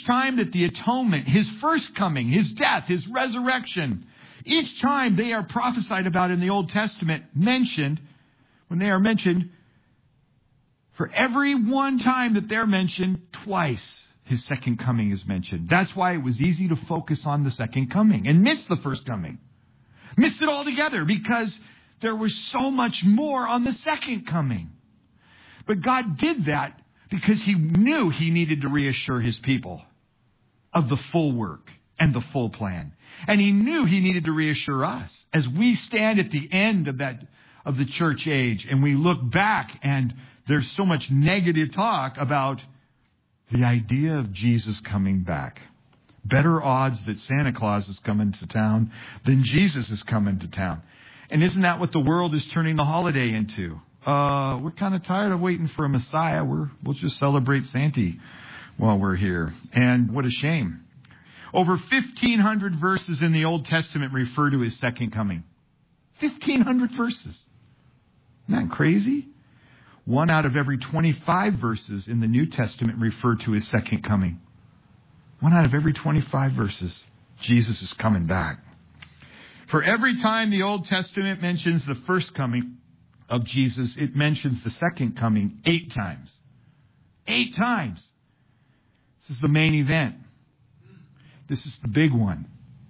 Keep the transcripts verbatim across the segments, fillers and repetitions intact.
each time that the atonement, his first coming, his death, his resurrection, each time they are prophesied about in the Old Testament, mentioned, when they are mentioned, for every one time that they're mentioned, twice his second coming is mentioned. That's why it was easy to focus on the second coming and miss the first coming. Miss it altogether because there was so much more on the second coming. But God did that because he knew he needed to reassure his people of the full work and the full plan. And he knew he needed to reassure us as we stand at the end of that of the church age and we look back and there's so much negative talk about the idea of Jesus coming back. Better odds that Santa Claus is coming to town than Jesus is coming to town. And isn't that what the world is turning the holiday into? Uh, we're kind of tired of waiting for a Messiah. We're, we'll just celebrate Santa while we're here. And what a shame. Over fifteen hundred verses in the Old Testament refer to his second coming. fifteen hundred verses. Isn't that crazy? One out of every twenty-five verses in the New Testament refer to his second coming. One out of every twenty-five verses, Jesus is coming back. For every time the Old Testament mentions the first coming of Jesus, it mentions the second coming eight times. Eight times. This is the main event. This is the big one.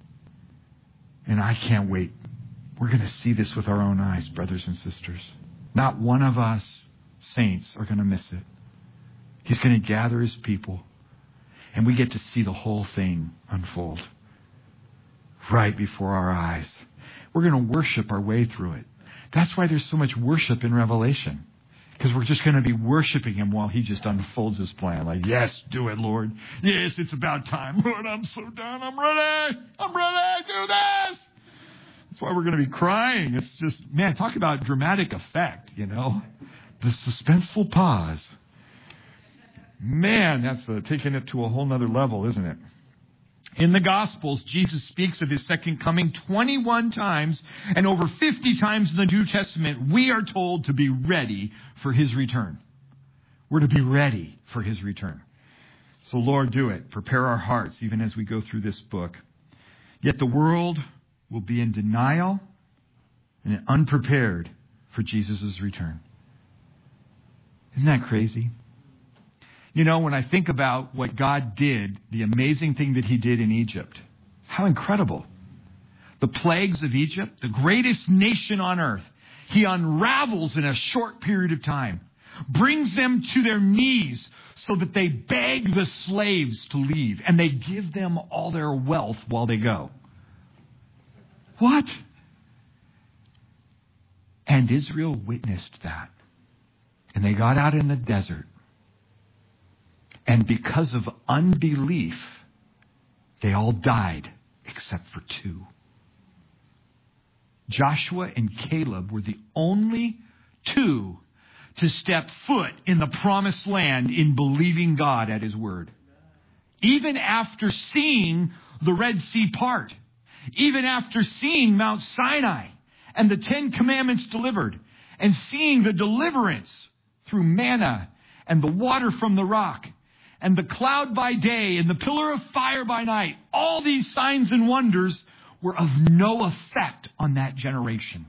And I can't wait. We're going to see this with our own eyes, brothers and sisters. Not one of us saints are going to miss it. He's going to gather his people. And we get to see the whole thing unfold right before our eyes. We're going to worship our way through it. That's why there's so much worship in Revelation. Because we're just going to be worshiping him while he just unfolds his plan. Like, yes, do it, Lord. Yes, it's about time. Lord, I'm so done. I'm ready. I'm ready. Do this. That's why we're going to be crying. It's just, man, talk about dramatic effect, you know. The suspenseful pause. Man, that's uh, taking it to a whole nother level, isn't it? In the Gospels, Jesus speaks of his second coming twenty-one times, and over fifty times in the New Testament, we are told to be ready for his return. We're to be ready for his return. So, Lord, do it. Prepare our hearts even as we go through this book. Yet the world will be in denial and unprepared for Jesus' return. Isn't that crazy? You know, when I think about what God did, the amazing thing that he did in Egypt, how incredible. The plagues of Egypt, the greatest nation on earth, he unravels in a short period of time, brings them to their knees so that they beg the slaves to leave, and they give them all their wealth while they go. What? And Israel witnessed that. And they got out in the desert. And because of unbelief, they all died except for two. Joshua and Caleb were the only two to step foot in the promised land in believing God at his word. Even after seeing the Red Sea part, even after seeing Mount Sinai and the Ten Commandments delivered, and seeing the deliverance through manna and the water from the rock, and the cloud by day and the pillar of fire by night, all these signs and wonders were of no effect on that generation.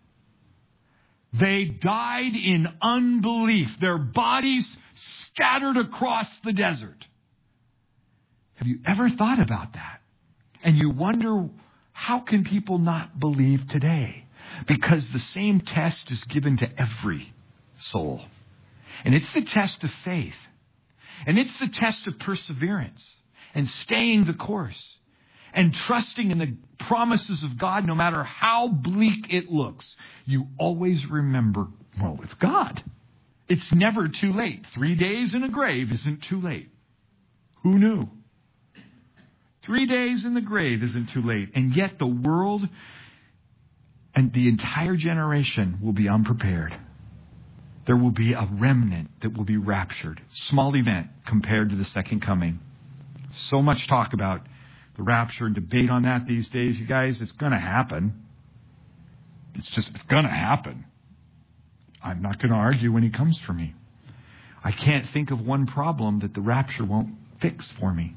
They died in unbelief, their bodies scattered across the desert. Have you ever thought about that? And you wonder, how can people not believe today? Because the same test is given to every soul. And it's the test of faith. And it's the test of perseverance and staying the course and trusting in the promises of God no matter how bleak it looks. You always remember, well, it's God. It's never too late. Three days in a grave isn't too late. Who knew? Three days in the grave isn't too late. And yet the world and the entire generation will be unprepared. There will be a remnant that will be raptured. Small event compared to the second coming. So much talk about the rapture and debate on that these days. You guys, it's going to happen. It's just, it's going to happen. I'm not going to argue when he comes for me. I can't think of one problem that the rapture won't fix for me.